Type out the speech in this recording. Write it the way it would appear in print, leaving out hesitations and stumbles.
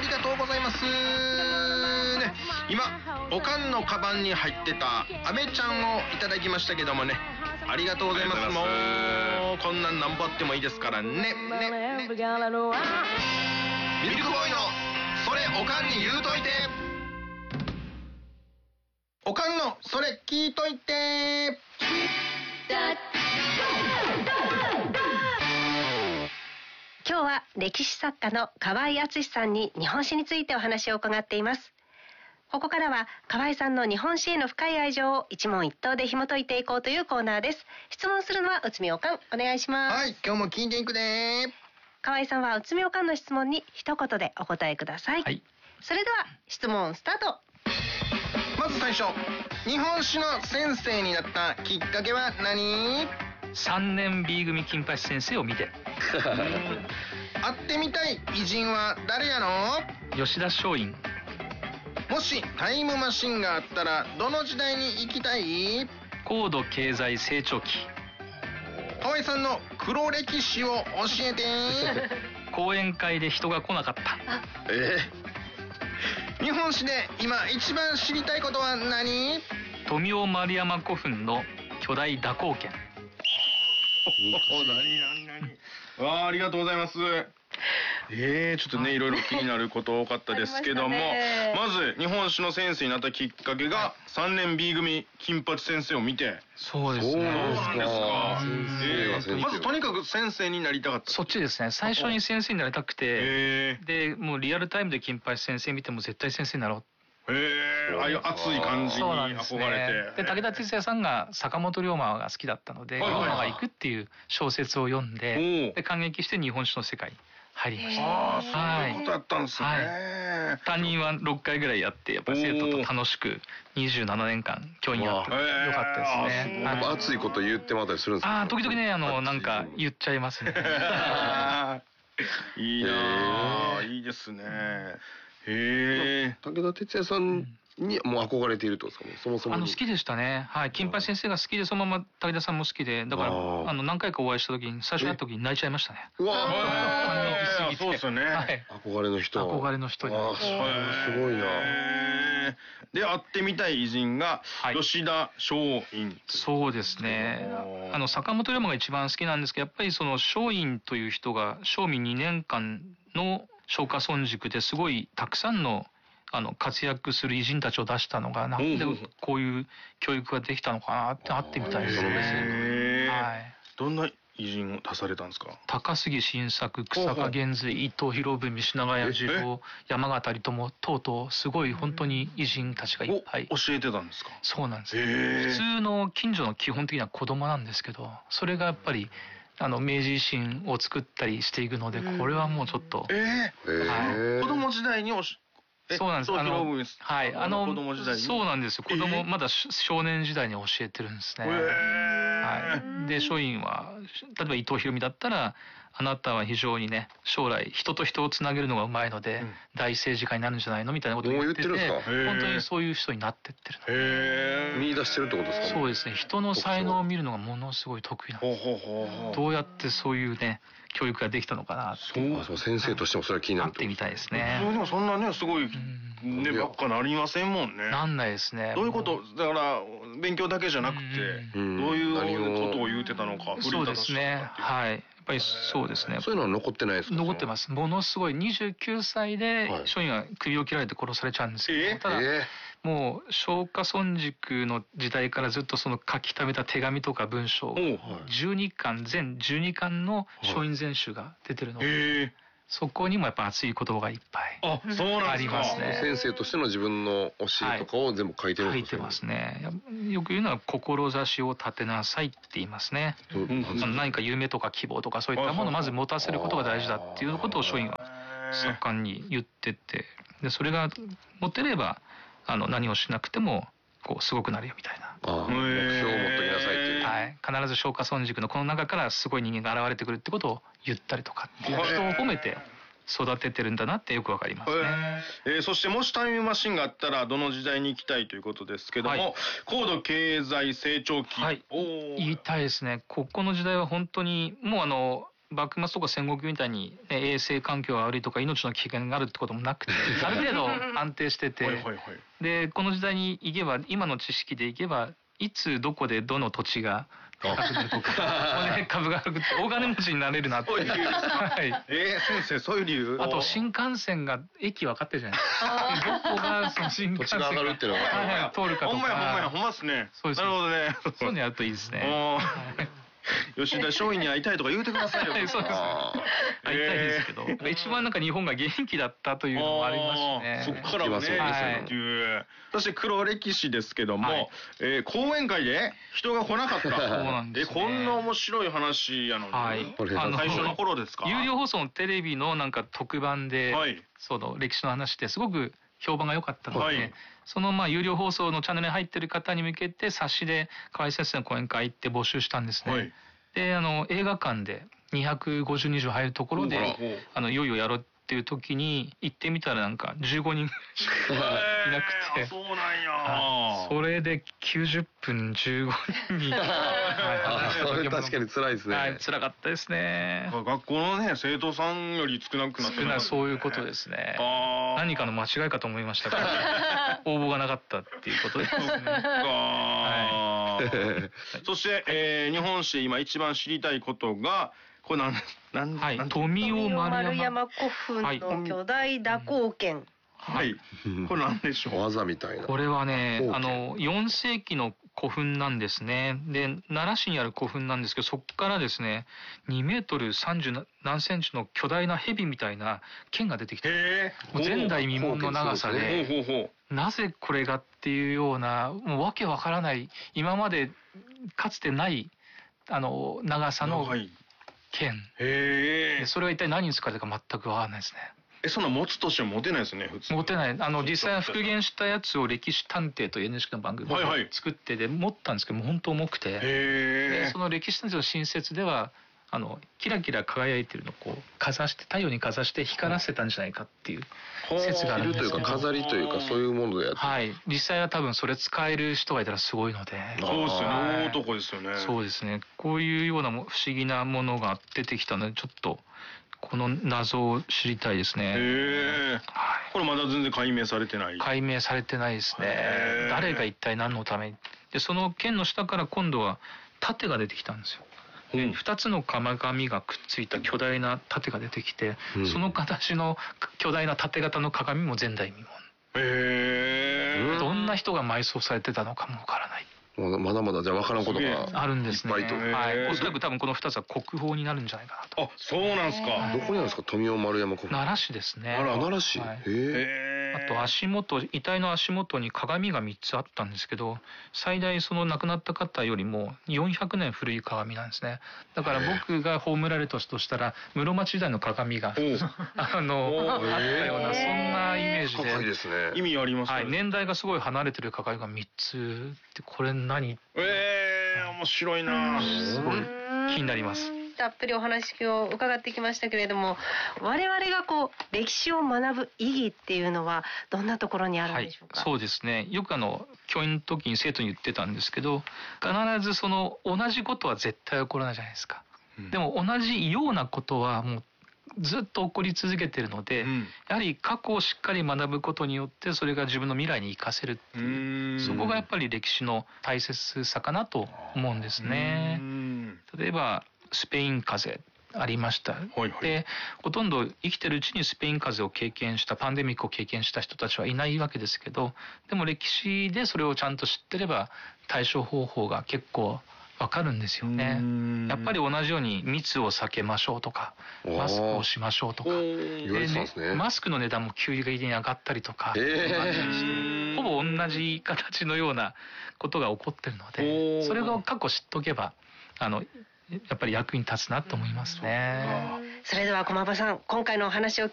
りがとうございます。ね、今おかんのカバンに入ってたアメちゃんをいただきましたけどもね、ありがとうございます。もうこんなんなんぼあってもいいですからね。ミルクボーイのそれおかんに言うといて。おかんのそれ聞いといて。 今日は歴史作家の河合敦さんに日本史についてお話を伺っています。ここからは河合さんの日本史への深い愛情を一問一答で紐解いていこうというコーナーです。質問するのは内海おかん、お願いします。 はい、今日も聞いていくで。 河合さんは内海おかんの質問に一言でお答えください。はい、それでは質問スタート。 まず最初、日本史の先生になったきっかけは何 ？3年 B 組金八先生を見て。 会ってみたい偉人は誰やの？ 吉田松陰。 もしタイムマシンがあったらどの時代に行きたい？ 高度経済成長期。 河合さんの黒歴史を教えて。 講演会で人が来なかった。 日本史で今一番知りたいことは何？ 富雄丸山古墳の巨大蛇行剣。 ありがとうございます。ちょっとね、いろいろ気になること多かったですけども、まず日本史の先生になったきっかけが3年 B 組金八先生を見て。 そうですね。 そうなんですか。まずとにかく先生になりたかった。 そっちですね。最初に先生になりたくて、でもうリアルタイムで金八先生見ても絶対先生になろう。 ああいう熱い感じに憧れて。 で、武田鉄矢さんが坂本龍馬が好きだったので、龍馬が行くっていう小説を読んで、で感激して日本史の世界に入りました。 そういうことだったんですね。 担任は6回ぐらいやって、やっぱり生徒と楽しく27年間教員やってよかったですね。 熱いこと言ってもらったりするんですか？ 時々ね、なんか言っちゃいますね。 いいなぁ、いいですね。 武田鉄矢さんにもう憧れているってことですかね、そもそも。 好きでしたね。はい。金八先生が好きで、そのまま武田さんも好きで、だから何回かお会いした時に、最初に会った時に泣いちゃいましたね。 うわー、 感激すぎて。そうですよね。 憧れの人。 憧れの人に。 すごいな。 で、会ってみたい偉人が吉田松陰。 そうですね。坂本龍馬が一番好きなんですけど、やっぱりその松陰という人が正味2年間の松下村塾ですごいたくさんの活躍する偉人たちを出したのが、なんでこういう教育ができたのかなって会ってみたいですね。はい。 どんな偉人を出されたんですか？ 高杉晋作、草加源瑞、伊藤博文、品川次郎、山形有朋等々、すごい本当に偉人たちがいっぱい。 教えてたんですか？ そうなんです。普通の近所の基本的には子供なんですけど、それがやっぱり明治維新を作ったりしていくので、これはもうちょっと。 子供時代にそうなんです。はい。 子供時代に。 そうなんですよ。子供、まだ少年時代に教えてるんですね。はい。で、松陰は、例えば伊藤博文だったら、あなたは非常にね、将来、人と人をつなげるのがうまいので、大政治家になるんじゃないのみたいなことを言ってて、本当にそういう人になってってるの。 見出してるってことですか？ そうですね。人の才能を見るのがものすごい得意なんです。どうやってそういうね、教育ができたのかなって。 そう、先生としてもそれは気になる。 ってみたいですね。 でもそんなね、すごい、ね、ばっかなりませんもんね。 なんないですね。 どういうこと、だから、勉強だけじゃなくて、どういうことを言うてたのか、 そうですね。はい。やっぱりそうですね。 そういうのは残ってないですか？ 残ってます。ものすごい29歳で松陰が首を切られて殺されちゃうんですけど、ただもう松下村塾の時代からずっとその書き溜めた手紙とか文章全12巻の松陰全集が出てるので、そこにもやっぱ熱い言葉がいっぱいありますね。 先生としての自分の教えとかを全部書いてるんですか？ 書いてますね。よく言うのは志を立てなさいって言いますね。何か夢とか希望とかそういったものをまず持たせることが大事だっていうことを松陰が盛んに言ってて、でそれが持てれば何をしなくてもこうすごくなるよみたいな。 目標を持っときなさいっていう。 はい。必ず松下村塾のこの中からすごい人間が現れてくるってことを言ったりとかっていう人を褒めて育ててるんだなってよくわかりますね。 そしてもしタイムマシンがあったらどの時代に行きたいということですけども、高度経済成長期。 はい。言いたいですね。ここの時代は本当にもう幕末とか戦国みたいに、ね、衛生環境が悪いとか命の危険があるってこともなくてある程度安定しててでこの時代に行けば今の知識で行けばいつどこでどの土地が高くなるとか株が上がって大金持ちになれるなっていう。 はい、先生そういう理由。 あと新幹線が駅分かってるじゃないですか。どこがその新幹線が土地が上がるっていうのが通るかとか。 ほんまやほんまですね。 そうです。 なるほどね。 そういうのやるといいですね。 吉田松陰に会いたいとか言うてくださいよ。 そうです。会いたいですけど、一番なんか日本が元気だったというのもありますね。 そこからもね。そして黒歴史ですけども、講演会で人が来なかった。そうなんです。こんな面白い話やのに。最初の頃ですか。有料放送のテレビのなんか特番で、その歴史の話ってすごく評判が良かったので、その有料放送のチャンネルに入ってる方に向けて冊子で河合先生の講演会行って募集したんですね。で映画館で250人以上入るところでいよいよやろうっていう時に行ってみたらなんか15人しかいなくて、 そうなんや。 それで90分15人にそれ確かに辛いですね。 はい、辛かったですね。 学校のね生徒さんより少なくなってる。 そういうことですね。何かの間違いかと思いましたから応募がなかったっていうことですね。 そして日本史で今一番知りたいことがこれ富雄丸山古墳の巨大蛇行剣。 はい。これなんでしょう。 技みたいな。 これはね4世紀の古墳なんですね。で奈良市にある古墳なんですけど、そこからですね2メートル30何センチの巨大な蛇みたいな剣が出てきて、前代未聞の長さで、なぜこれがっていうようなもうわけわからない今までかつてない長さの剣。それは一体何に使われたか全くわからないですね。 そんな持つとしても持てないですね普通。 持てない。実際は復元したやつを歴史探偵という NHK の番組で作ってで持ったんですけども本当重くて、でその歴史探偵の新説ではキラキラ輝いてるのをこうかざして太陽にかざして光らせたんじゃないかっていう説があるんですけど、 飾りというかそういうものでやって、 実際は多分それ使える人がいたらすごいので。 そうですよね。大男ですよね。 そうですね。こういうような不思議なものが出てきたのでちょっとこの謎を知りたいですね。 これまだ全然解明されてない。 解明されてないですね。誰が一体何のために。でその剣の下から今度は盾が出てきたんですよ。2つの鎌紙がくっついた巨大な盾が出てきて、その形の巨大な盾型の鏡も前代未聞。どんな人が埋葬されてたのかもわからない。 まだまだじゃあ分からんことがあるんですね。 いっぱいと。 おそらく多分この2つは国宝になるんじゃないかなと。 あ、そうなんですか。 どこにあるんですか、富雄丸山古墳。 奈良市ですね。 奈良市。 あと遺体の足元に鏡が3つあったんですけど、最大その亡くなった方よりも400年古い鏡なんですね。だから僕が葬られたとしたら室町時代の鏡があったようなそんなイメージで。 高いですね。 意味ありますね。 年代がすごい離れてる鏡が3つってこれ何？ 面白いな。 すごい気になります。 たっぷりお話を伺ってきましたけれども、我々が歴史を学ぶ意義っていうのはどんなところにあるんでしょうか。 そうですね。よく教員の時に生徒に言ってたんですけど、必ず同じことは絶対起こらないじゃないですか。でも同じようなことはもうずっと起こり続けてるので、やはり過去をしっかり学ぶことによってそれが自分の未来に生かせるっていう、そこがやっぱり歴史の大切さかなと思うんですね。例えばスペイン風邪ありました。でほとんど生きてるうちにスペイン風邪を経験したパンデミックを経験した人たちはいないわけですけど、でも歴史でそれをちゃんと知ってれば対処方法が結構わかるんですよね。やっぱり同じように密を避けましょうとかマスクをしましょうとかで、マスクの値段も急激に上がったりとか、ほぼ同じ形のようなことが起こってるので、それを過去知っとけばやっぱり役に立つなと思いますね。 それでは駒場さん、今回のお話を